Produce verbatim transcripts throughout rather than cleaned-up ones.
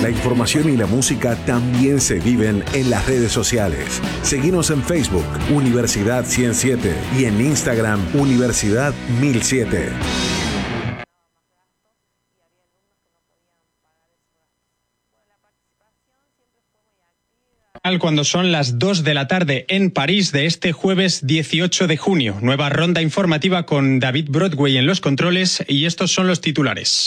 La información y la música también se viven en las redes sociales. Seguinos en Facebook, Universidad ciento siete, y en Instagram, Universidad mil siete. Cuando son las dos de la tarde en París de este jueves dieciocho de junio. Nueva ronda informativa con David Broadway en los controles, y estos son los titulares.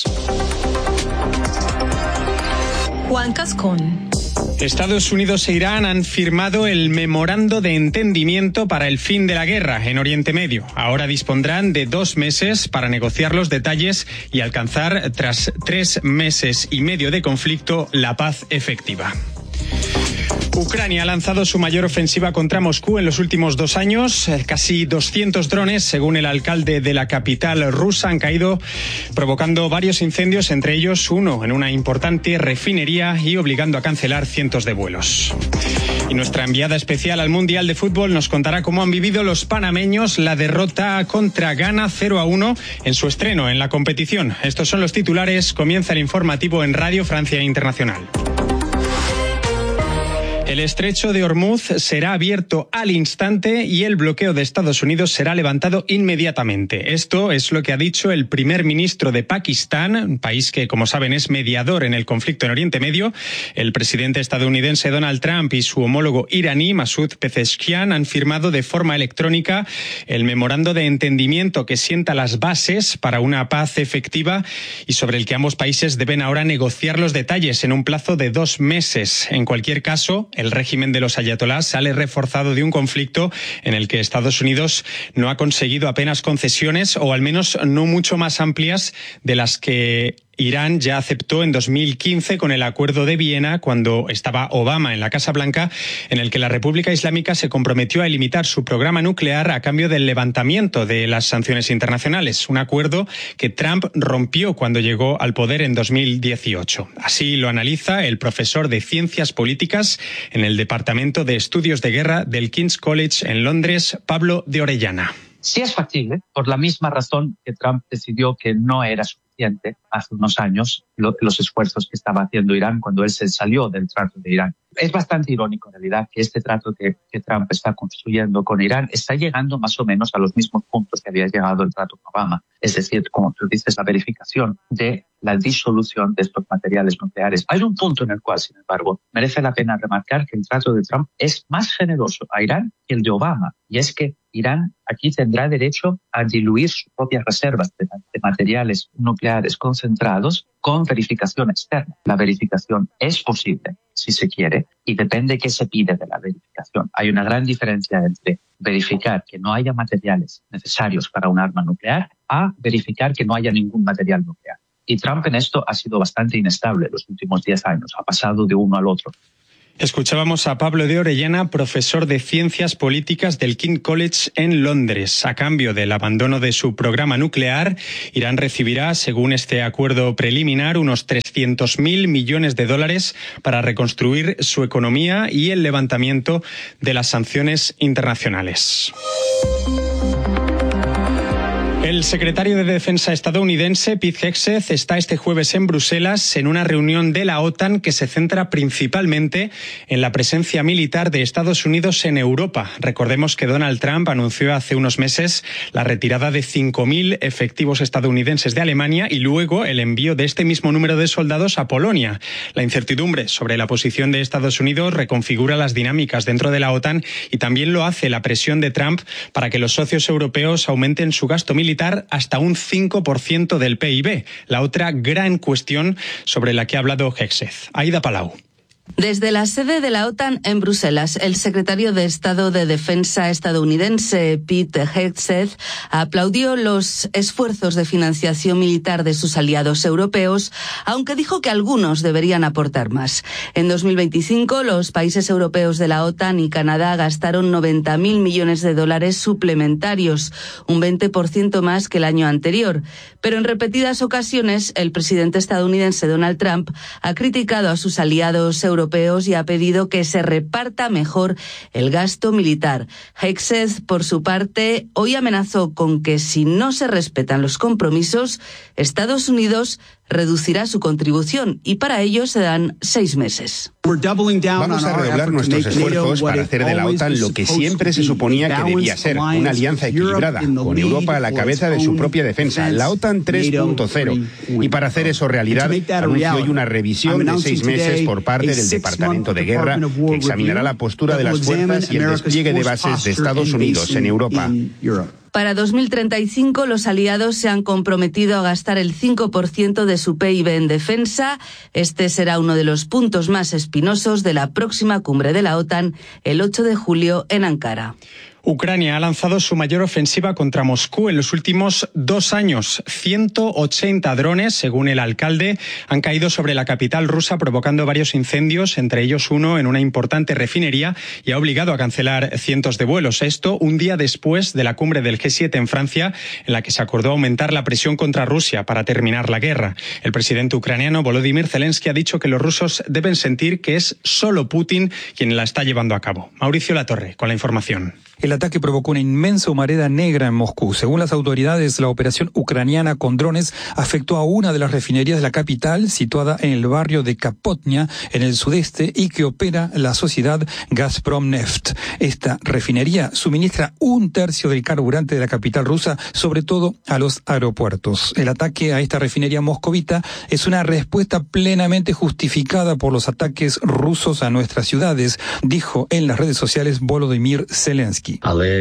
Juan Cascón. Estados Unidos e Irán han firmado el memorando de entendimiento para el fin de la guerra en Oriente Medio. Ahora dispondrán de dos meses para negociar los detalles y alcanzar, tras tres meses y medio de conflicto, la paz efectiva. Ucrania ha lanzado su mayor ofensiva contra Moscú en los últimos dos años. Casi doscientos drones, según el alcalde de la capital rusa, han caído, provocando varios incendios, entre ellos uno en una importante refinería, y obligando a cancelar cientos de vuelos. Y nuestra enviada especial al Mundial de Fútbol nos contará cómo han vivido los panameños la derrota contra Ghana cero a uno en su estreno en la competición. Estos son los titulares. Comienza el informativo en Radio Francia Internacional. El estrecho de Hormuz será abierto al instante y el bloqueo de Estados Unidos será levantado inmediatamente. Esto es lo que ha dicho el primer ministro de Pakistán, un país que, como saben, es mediador en el conflicto en Oriente Medio. El presidente estadounidense Donald Trump y su homólogo iraní Masoud Pezeshkian han firmado de forma electrónica el memorando de entendimiento que sienta las bases para una paz efectiva y sobre el que ambos países deben ahora negociar los detalles en un plazo de dos meses. En cualquier caso, el régimen de los ayatolás sale reforzado de un conflicto en el que Estados Unidos no ha conseguido apenas concesiones, o al menos no mucho más amplias de las que Irán ya aceptó en dos mil quince con el Acuerdo de Viena, cuando estaba Obama en la Casa Blanca, en el que la República Islámica se comprometió a limitar su programa nuclear a cambio del levantamiento de las sanciones internacionales. Un acuerdo que Trump rompió cuando llegó al poder en dos mil dieciocho. Así lo analiza el profesor de Ciencias Políticas en el Departamento de Estudios de Guerra del King's College en Londres, Pablo de Orellana. Sí es factible, por la misma razón que Trump decidió que no era suficiente hace unos años lo, los esfuerzos que estaba haciendo Irán cuando él se salió del trato de Irán. Es bastante irónico, en realidad, que este trato que, que Trump está construyendo con Irán está llegando más o menos a los mismos puntos que había llegado el trato con Obama. Es decir, como tú dices, la verificación de la disolución de estos materiales nucleares. Hay un punto en el cual, sin embargo, merece la pena remarcar que el trato de Trump es más generoso a Irán que el de Obama, y es que Irán aquí tendrá derecho a diluir sus propias reservas de, de materiales nucleares concentrados con verificación externa. La verificación es posible, si se quiere, y depende qué se pide de la verificación. Hay una gran diferencia entre verificar que no haya materiales necesarios para un arma nuclear a verificar que no haya ningún material nuclear. Y Trump en esto ha sido bastante inestable los últimos diez años, ha pasado de uno al otro. Escuchábamos a Pablo de Orellana, profesor de Ciencias Políticas del King's College en Londres. A cambio del abandono de su programa nuclear, Irán recibirá, según este acuerdo preliminar, unos trescientos mil millones de dólares para reconstruir su economía y el levantamiento de las sanciones internacionales. El secretario de Defensa estadounidense, Pete Hegseth, está este jueves en Bruselas en una reunión de la OTAN que se centra principalmente en la presencia militar de Estados Unidos en Europa. Recordemos que Donald Trump anunció hace unos meses la retirada de cinco mil efectivos estadounidenses de Alemania y luego el envío de este mismo número de soldados a Polonia. La incertidumbre sobre la posición de Estados Unidos reconfigura las dinámicas dentro de la OTAN, y también lo hace la presión de Trump para que los socios europeos aumenten su gasto militar hasta un cinco por ciento del P I B, la otra gran cuestión sobre la que ha hablado Hegseth. Aida Palau. Desde la sede de la OTAN en Bruselas, el secretario de Estado de Defensa estadounidense, Pete Hegseth, aplaudió los esfuerzos de financiación militar de sus aliados europeos, aunque dijo que algunos deberían aportar más. En dos mil veinticinco, los países europeos de la OTAN y Canadá gastaron noventa mil millones de dólares suplementarios, un veinte por ciento más que el año anterior. Pero en repetidas ocasiones, el presidente estadounidense Donald Trump ha criticado a sus aliados europeos europeos y ha pedido que se reparta mejor el gasto militar. Hegseth, por su parte, hoy amenazó con que si no se respetan los compromisos, Estados Unidos reducirá su contribución y para ello se dan seis meses. Vamos a redoblar nuestros esfuerzos para hacer de la OTAN lo que siempre se suponía que debía ser, una alianza equilibrada, con Europa a la cabeza de su propia defensa, la OTAN tres punto cero. Y para hacer eso realidad, anuncio hoy una revisión de seis meses por parte del Departamento de Guerra, que examinará la postura de las fuerzas y el despliegue de bases de Estados Unidos en Europa. Para dos mil treinta y cinco, los aliados se han comprometido a gastar el cinco por ciento de su P I B en defensa. Este será uno de los puntos más espinosos de la próxima cumbre de la OTAN, el ocho de julio en Ankara. Ucrania ha lanzado su mayor ofensiva contra Moscú en los últimos dos años. ciento ochenta drones, según el alcalde, han caído sobre la capital rusa provocando varios incendios, entre ellos uno en una importante refinería, y ha obligado a cancelar cientos de vuelos. Esto un día después de la cumbre del G siete en Francia, en la que se acordó aumentar la presión contra Rusia para terminar la guerra. El presidente ucraniano Volodymyr Zelensky ha dicho que los rusos deben sentir que es solo Putin quien la está llevando a cabo. Mauricio Latorre, con la información. El ataque provocó una inmensa humareda negra en Moscú. Según las autoridades, la operación ucraniana con drones afectó a una de las refinerías de la capital, situada en el barrio de Kapotnia, en el sudeste, y que opera la sociedad Gazprom Neft. Esta refinería suministra un tercio del carburante de la capital rusa, sobre todo a los aeropuertos. El ataque a esta refinería moscovita es una respuesta plenamente justificada por los ataques rusos a nuestras ciudades, dijo en las redes sociales Volodymyr Zelensky.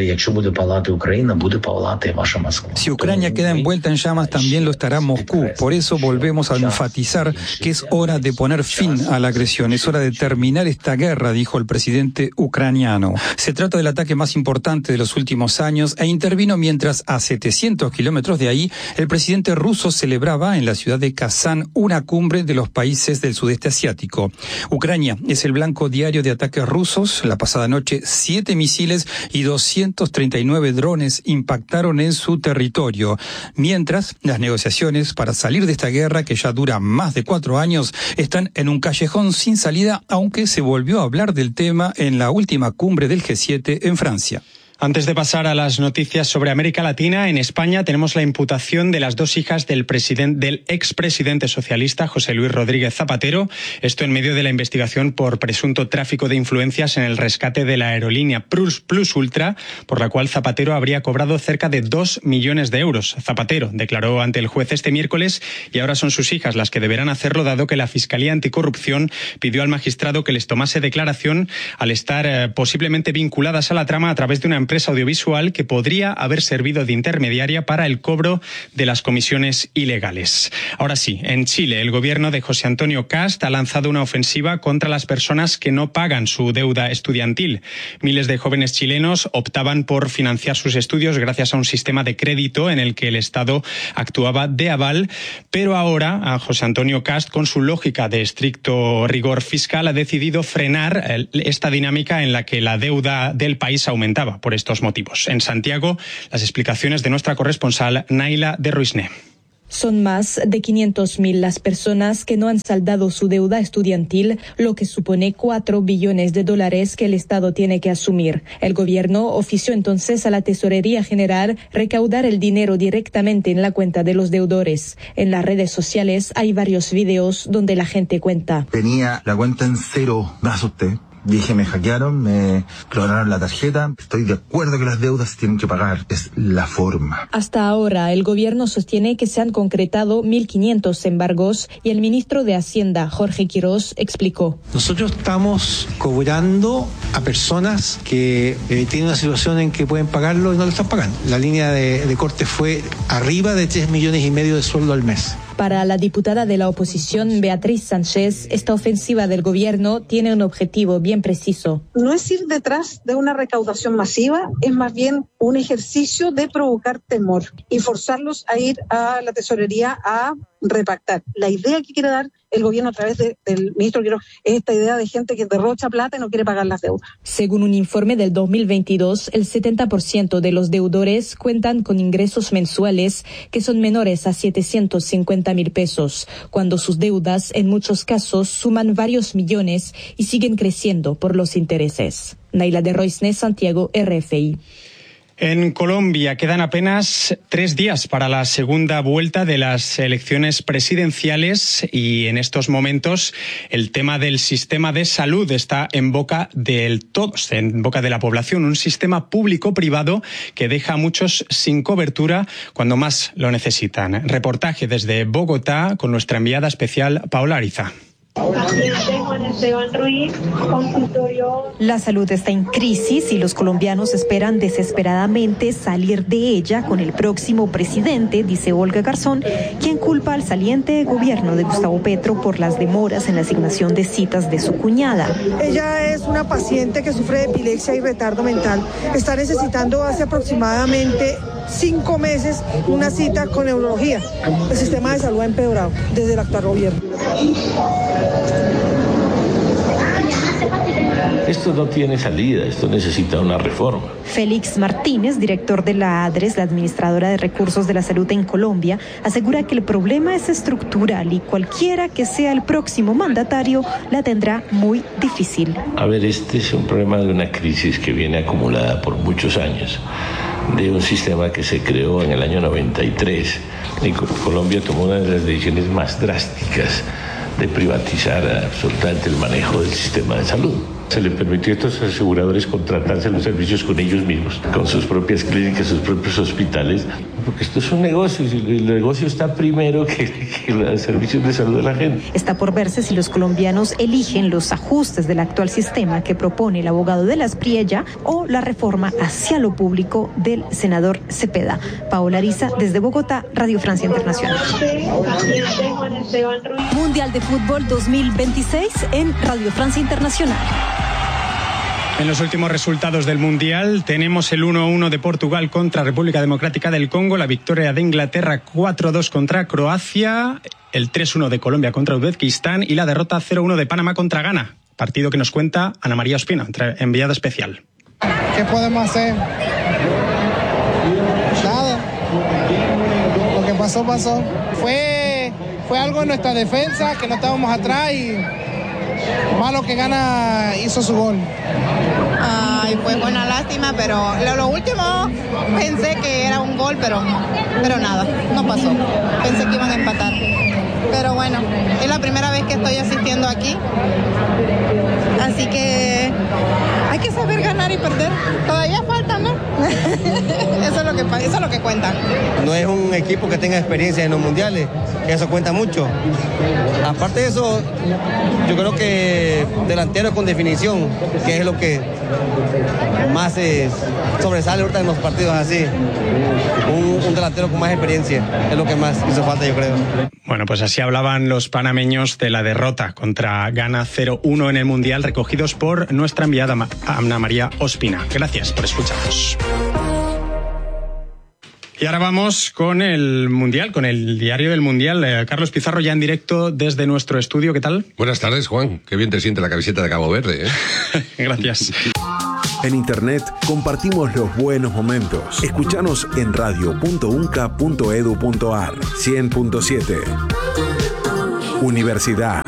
Si Ucrania queda envuelta en llamas, también lo estará Moscú. Por eso volvemos a enfatizar que es hora de poner fin a la agresión. Es hora de terminar esta guerra, dijo el presidente ucraniano. Se trata del ataque más importante de los últimos años e intervino mientras a setecientos kilómetros de ahí el presidente ruso celebraba en la ciudad de Kazán una cumbre de los países del sudeste asiático. Ucrania es el blanco diario de ataques rusos. La pasada noche, siete misiles y doscientos treinta y nueve drones impactaron en su territorio, mientras las negociaciones para salir de esta guerra, que ya dura más de cuatro años, están en un callejón sin salida, aunque se volvió a hablar del tema en la última cumbre del G siete en Francia. Antes de pasar a las noticias sobre América Latina, en España tenemos la imputación de las dos hijas del presidente, del expresidente socialista José Luis Rodríguez Zapatero. Esto en medio de la investigación por presunto tráfico de influencias en el rescate de la aerolínea Plus, Plus Ultra, por la cual Zapatero habría cobrado cerca de dos millones de euros. Zapatero declaró ante el juez este miércoles y ahora son sus hijas las que deberán hacerlo, dado que la Fiscalía Anticorrupción pidió al magistrado que les tomase declaración al estar eh, posiblemente vinculadas a la trama a través de una empresa audiovisual que podría haber servido de intermediaria para el cobro de las comisiones ilegales. Ahora sí, en Chile, el gobierno de José Antonio Kast ha lanzado una ofensiva contra las personas que no pagan su deuda estudiantil. Miles de jóvenes chilenos optaban por financiar sus estudios gracias a un sistema de crédito en el que el Estado actuaba de aval, pero ahora a José Antonio Kast, con su lógica de estricto rigor fiscal, ha decidido frenar esta dinámica en la que la deuda del país aumentaba por estos motivos. En Santiago, las explicaciones de nuestra corresponsal Naila de Ruisné. Son más de quinientas mil las personas que no han saldado su deuda estudiantil, lo que supone cuatro billones de dólares que el Estado tiene que asumir. El gobierno ofició entonces a la Tesorería General recaudar el dinero directamente en la cuenta de los deudores. En las redes sociales hay varios videos donde la gente cuenta. Tenía la cuenta en cero, me asusté. Dije, me hackearon, me clonaron la tarjeta. Estoy de acuerdo que las deudas se tienen que pagar. Es la forma. Hasta ahora, el gobierno sostiene que se han concretado mil quinientos embargos y el ministro de Hacienda, Jorge Quirós, explicó. Nosotros estamos cobrando a personas que eh, tienen una situación en que pueden pagarlo y no lo están pagando. La línea de, de corte fue arriba de tres millones y medio de sueldo al mes. Para la diputada de la oposición, Beatriz Sánchez, esta ofensiva del gobierno tiene un objetivo bien preciso. No es ir detrás de una recaudación masiva, es más bien un ejercicio de provocar temor y forzarlos a ir a la tesorería a repactar. La idea que quiere dar el gobierno a través de, del ministro Quirós es esta idea de gente que derrocha plata y no quiere pagar las deudas. Según un informe del dos mil veintidós, el setenta por ciento de los deudores cuentan con ingresos mensuales que son menores a setecientos cincuenta mil pesos, cuando sus deudas en muchos casos suman varios millones y siguen creciendo por los intereses. Naila de Roisne, Santiago, R F I. En Colombia quedan apenas tres días para la segunda vuelta de las elecciones presidenciales y en estos momentos el tema del sistema de salud está en boca de todos, en boca de la población. Un sistema público-privado que deja a muchos sin cobertura cuando más lo necesitan. Reportaje desde Bogotá con nuestra enviada especial Paola Ariza. La salud está en crisis y los colombianos esperan desesperadamente salir de ella con el próximo presidente, dice Olga Garzón, quien culpa al saliente gobierno de Gustavo Petro por las demoras en la asignación de citas de su cuñada. Ella es una paciente que sufre de epilepsia y retardo mental. Está necesitando hace aproximadamente cinco meses una cita con neurología. El sistema de salud ha empeorado desde el actual gobierno. Esto no tiene salida, esto necesita una reforma. Félix Martínez, director de la ADRES, la Administradora de Recursos de la Salud en Colombia, asegura que el problema es estructural y cualquiera que sea el próximo mandatario la tendrá muy difícil. A ver, este es un problema de una crisis que viene acumulada por muchos años, de un sistema que se creó en el año noventa y tres. Y Colombia tomó una de las decisiones más drásticas de privatizar absolutamente el manejo del sistema de salud. Se le permitió a estos aseguradores contratarse los servicios con ellos mismos, con sus propias clínicas, sus propios hospitales, porque esto es un negocio y el negocio está primero que, que los servicios de salud de la gente. Está por verse si los colombianos eligen los ajustes del actual sistema que propone el abogado de las Priella o la reforma hacia lo público del senador Cepeda. Paola Ariza, desde Bogotá, Radio Francia Internacional. Mundial de Fútbol dos mil veintiséis en Radio Francia Internacional. En los últimos resultados del Mundial tenemos el uno a uno de Portugal contra República Democrática del Congo, la victoria de Inglaterra cuatro a dos contra Croacia, el tres uno de Colombia contra Uzbekistán y la derrota cero uno de Panamá contra Ghana. Partido que nos cuenta Ana María Ospina, enviada especial. ¿Qué podemos hacer? Nada. Lo que pasó, pasó. Fue, fue algo en nuestra defensa, que no estábamos atrás y malo que Ghana hizo su gol. Ay, fue buena lástima, pero lo, lo último pensé que era un gol, pero, pero nada, no pasó. Pensé que iban a empatar. Pero bueno, es la primera vez que estoy asistiendo aquí. Así que hay que saber ganar y perder. Todavía falta, ¿no? Eso es lo que, eso es lo que cuenta. No es un equipo que tenga experiencia en los mundiales, eso cuenta mucho. Aparte de eso, yo creo que delanteros con definición, que es lo que más eh, sobresale ahorita en los partidos así. Un, un delantero con más experiencia es lo que más hizo falta, yo creo. Bueno, pues así hablaban los panameños de la derrota contra Ghana cero uno en el Mundial, recogidos por nuestra enviada Ana María Ospina. Gracias por escucharnos. Y ahora vamos con el Mundial, con el diario del Mundial. Eh, Carlos Pizarro, ya en directo desde nuestro estudio. ¿Qué tal? Buenas tardes, Juan. Qué bien te siente la camiseta de Cabo Verde, ¿eh? Gracias. En internet compartimos los buenos momentos. Escúchanos en radio punto unca punto edu punto ar. cien punto siete. Universidad